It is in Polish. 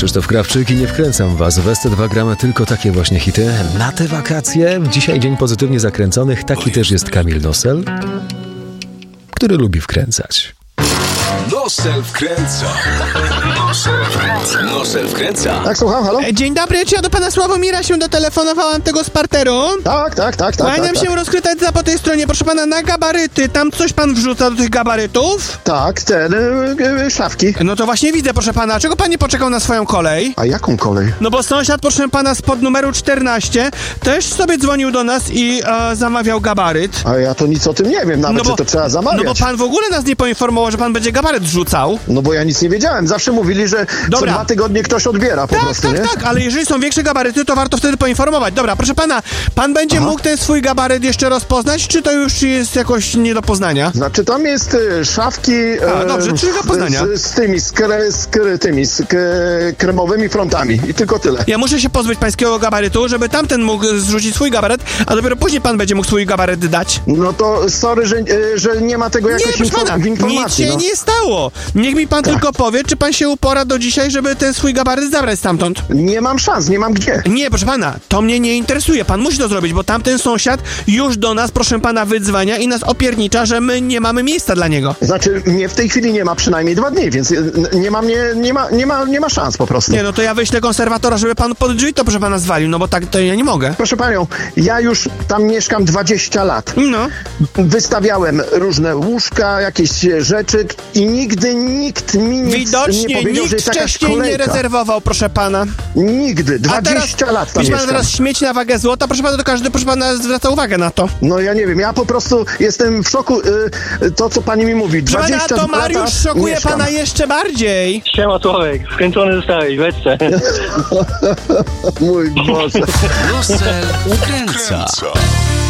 Krzysztof Krawczyk i nie wkręcam was. W ST2 gramy tylko takie właśnie hity na te wakacje. Dzisiaj dzień pozytywnie zakręconych. Taki też jest Kamil Nosel, który lubi wkręcać. Nosel wkręca. Nosel wkręca. Tak, słucham, halo? Dzień dobry, czy ja do pana Sławomira się dotelefonowałam tego z parteru? Tak. Kłaniam się, rozkrytać po tej stronie. Proszę pana, na gabaryty. Tam coś pan wrzuca do tych gabarytów? Tak, szafki. No to właśnie widzę, proszę pana. Czego pan nie poczekał na swoją kolej? A jaką kolej? No bo sąsiad, proszę pana, spod numeru 14 też sobie dzwonił do nas i zamawiał gabaryt. A ja to nic o tym nie wiem, nawet czy to trzeba zamawiać. No bo pan w ogóle nas nie poinformował, że pan będzie gabaryt rzucał. No bo ja nic nie wiedziałem. Zawsze mówili, że co 2 tygodnie ktoś odbiera po prostu, nie? Tak, ale jeżeli są większe gabaryty, to warto wtedy poinformować. Dobra, proszę pana, pan będzie mógł ten swój gabaryt jeszcze rozpoznać, czy to już jest jakoś nie do poznania? Znaczy tam jest szafki dobrze, czyli do poznania. z kremowymi frontami i tylko tyle. Ja muszę się pozbyć pańskiego gabarytu, żeby tamten mógł zrzucić swój gabaryt, a dopiero później pan będzie mógł swój gabaryt dać. No to sorry, że nie ma tego jakoś w informacji. Nic się nie stało. Niech mi pan tylko powie, czy pan się upora do dzisiaj, żeby ten swój gabaryt zabrać stamtąd. Nie mam szans, nie mam gdzie. Nie, proszę pana, to mnie nie interesuje. Pan musi to zrobić, bo tamten sąsiad już do nas, proszę pana, wydzwania i nas opiernicza, że my nie mamy miejsca dla niego. Znaczy, mnie w tej chwili nie ma przynajmniej 2 dni, więc nie ma szans po prostu. Nie, no to ja wyślę konserwatora, żeby panu pod drzwi to, proszę pana, zwalił, no bo tak to ja nie mogę. Proszę panią, ja już tam mieszkam 20 lat. No. Wystawiałem różne łóżka, jakieś rzeczy i nigdy nikt mi nic Widocznie nie powiedział, że nikt jest jakaś wcześniej kolejka. nie rezerwował, proszę pana. Nigdy, 20 lat tam widzi pan mieszkam. teraz śmieć na wagę złota, proszę pana, to każdy, proszę pana, zwraca uwagę na to. No ja nie wiem, ja po prostu jestem w szoku, to co pani mi mówi. Proszę pana, to Mariusz szokuje mieszkam. pana jeszcze bardziej. Siema Sławek, wkręcony zostałeś, lecę. Mój Boże. Nosel wkręca.